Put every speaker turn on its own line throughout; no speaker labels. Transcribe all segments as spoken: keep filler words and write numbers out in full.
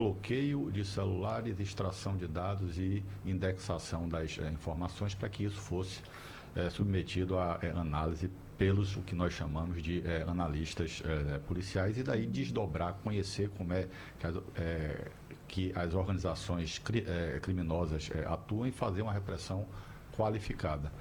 bloqueio de celulares, extração de dados e indexação das eh, informações para que isso fosse eh, submetido a eh, análise pelos o que nós chamamos de eh, analistas eh, policiais e daí desdobrar, conhecer como é que as, eh, que as organizações cri, eh, criminosas eh, atuam e fazer uma repressão qualificada.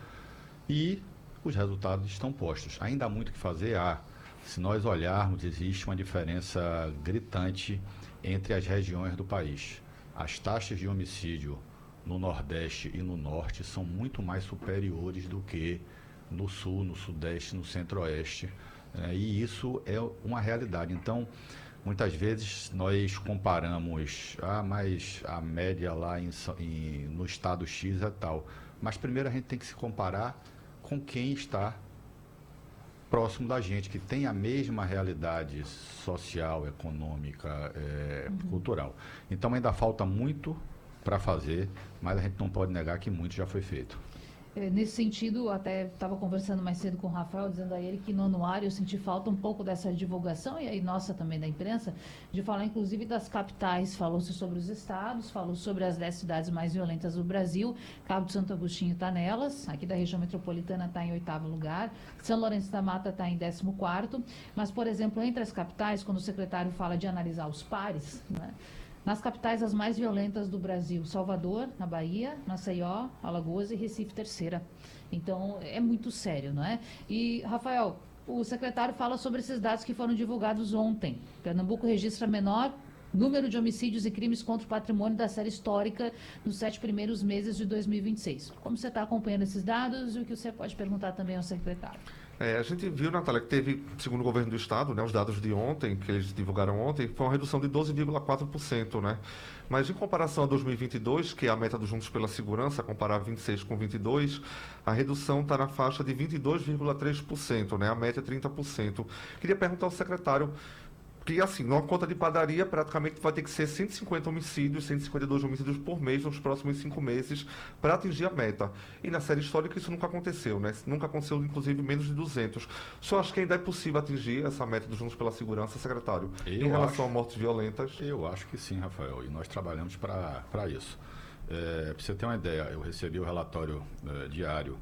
E os resultados estão postos. Ainda há muito o que fazer. Há, se nós olharmos, existe uma diferença gritante entre as regiões do país. As taxas de homicídio no Nordeste e no Norte são muito mais superiores do que no Sul, no Sudeste, no Centro-Oeste. É, e isso é uma realidade. Então, muitas vezes nós comparamos, ah, mas a média lá em, em, no estado X é tal. Mas primeiro a gente tem que se comparar com quem está próximo da gente, que tem a mesma realidade social, econômica, é, uhum. cultural. Então ainda falta muito para fazer, mas a gente não pode negar que muito já foi feito.
Nesse sentido, até estava conversando mais cedo com o Rafael, dizendo a ele que no anuário eu senti falta um pouco dessa divulgação, e aí nossa também da imprensa, de falar inclusive das capitais. Falou-se sobre os estados, falou sobre as dez cidades mais violentas do Brasil. Cabo de Santo Agostinho está nelas, aqui da região metropolitana está em oitavo lugar, São Lourenço da Mata está em décimo quarto, mas, por exemplo, entre as capitais, quando o secretário fala de analisar os pares, né? Nas capitais as mais violentas do Brasil, Salvador, na Bahia, Maceió, Alagoas e Recife, terceira. Então, é muito sério, não é? E, Rafael, o secretário fala sobre esses dados que foram divulgados ontem. Pernambuco registra menor número de homicídios e crimes contra o patrimônio da série histórica nos sete primeiros meses de dois mil e vinte e seis. Como você está acompanhando esses dados e o que você pode perguntar também ao secretário?
É, a gente viu, Natália, que teve, segundo o governo do Estado, né, os dados de ontem, que eles divulgaram ontem, foi uma redução de doze vírgula quatro por cento, né? Mas em comparação a dois mil e vinte e dois, que é a meta do Juntos pela Segurança, comparar vinte e seis com vinte e dois, a redução está na faixa de vinte e dois vírgula três por cento, né? A meta é trinta por cento. Queria perguntar ao secretário, que assim, numa conta de padaria, praticamente vai ter que ser cento e cinquenta homicídios, cento e cinquenta e dois homicídios por mês nos próximos cinco meses para atingir a meta. E na série histórica isso nunca aconteceu, né? Nunca aconteceu, inclusive, menos de duzentos. Só acho que ainda é possível atingir essa meta do Juntos pela Segurança, secretário,
eu
em relação
acho,
a mortes violentas.
Eu acho que sim, Rafael, e nós trabalhamos para isso. É, para você ter uma ideia, eu recebi o relatório é, diário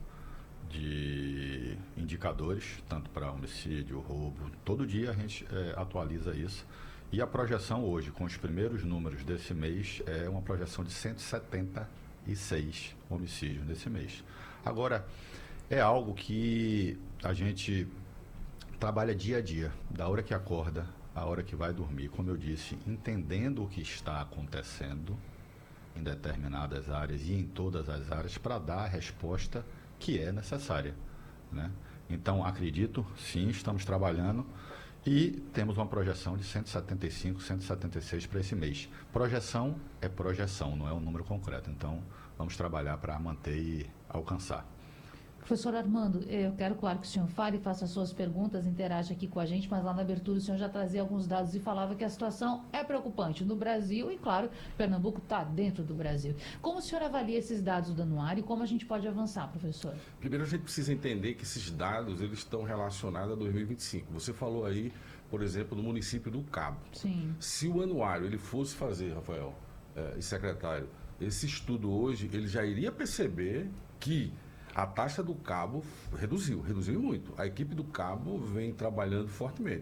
de indicadores, tanto para homicídio, roubo, todo dia a gente é, atualiza isso. E a projeção hoje, com os primeiros números desse mês, é uma projeção de cento e setenta e seis homicídios nesse mês. Agora, é algo que a gente trabalha dia a dia, da hora que acorda, à hora que vai dormir, como eu disse, entendendo o que está acontecendo em determinadas áreas e em todas as áreas para dar a resposta que é necessária, né? Então, acredito, sim, estamos trabalhando e temos uma projeção de cento e setenta e cinco, cento e setenta e seis para esse mês. Projeção é projeção, não é um número concreto. Então, vamos trabalhar para manter e alcançar.
Professor Armando, eu quero, claro, que o senhor fale, faça as suas perguntas, interaja aqui com a gente, mas lá na abertura o senhor já trazia alguns dados e falava que a situação é preocupante no Brasil e, claro, Pernambuco está dentro do Brasil. Como o senhor avalia esses dados do anuário e como a gente pode avançar, professor?
Primeiro, a gente precisa entender que esses dados eles estão relacionados a dois mil e vinte e cinco. Você falou aí, por exemplo, no município do Cabo.
Sim.
Se o anuário ele fosse fazer, Rafael eh, e secretário, esse estudo hoje, ele já iria perceber que a taxa do Cabo reduziu, reduziu muito. A equipe do Cabo vem trabalhando fortemente.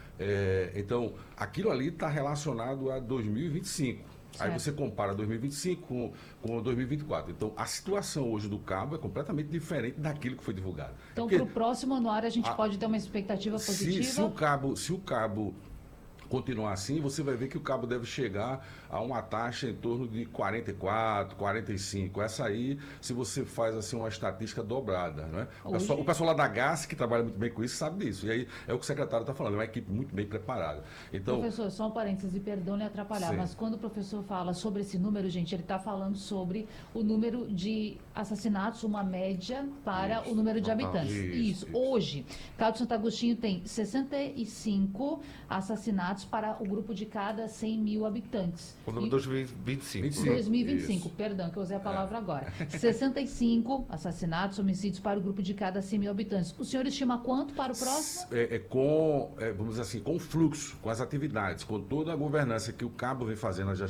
É, então, aquilo ali está relacionado a dois mil e vinte e cinco. Certo. Aí você compara dois mil e vinte e cinco com, com dois mil e vinte e quatro. Então, a situação hoje do Cabo é completamente diferente daquilo que foi divulgado.
Então, para o próximo anuário, a gente a, pode ter uma expectativa positiva?
Se, se, o Cabo, se o Cabo continuar assim, você vai ver que o Cabo deve chegar a uma taxa em torno de quarenta e quatro, quarenta e cinco. Essa aí, se você faz assim uma estatística dobrada, né? O pessoal, o pessoal lá da G A S, que trabalha muito bem com isso, sabe disso. E aí é o que o secretário está falando, é uma equipe muito bem preparada. Então,
professor, só um parênteses, e perdão lhe atrapalhar, sim, mas quando o professor fala sobre esse número, gente, ele está falando sobre o número de assassinatos, uma média para isso, o número de habitantes. Isso, isso. isso. Hoje, Cabo de Santo Agostinho tem sessenta e cinco assassinatos para o grupo de cada cem mil habitantes.
O número dois mil e vinte e cinco.
dois mil e vinte e cinco, isso. Perdão, que eu usei a palavra é. agora. sessenta e cinco assassinatos, homicídios para o grupo de cada cem mil habitantes. O senhor estima quanto para o próximo?
É, é com, é, vamos dizer assim, com o fluxo, com as atividades, com toda a governança que o Cabo vem fazendo, a